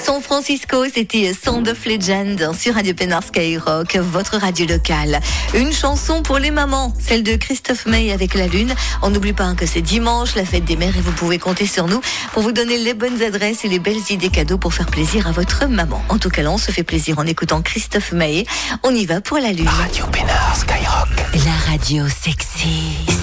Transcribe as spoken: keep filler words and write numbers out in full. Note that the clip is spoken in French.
San Francisco, c'était Sound of Legend sur Radio Pénard Skyrock, votre radio locale. Une chanson pour les mamans, celle de Christophe Maé avec La Lune. On n'oublie pas que c'est dimanche, la fête des mères, et vous pouvez compter sur nous pour vous donner les bonnes adresses et les belles idées cadeaux pour faire plaisir à votre maman. En tout cas, là, on se fait plaisir en écoutant Christophe Maé. On y va pour La Lune. Radio Pénard Skyrock. La radio sexy.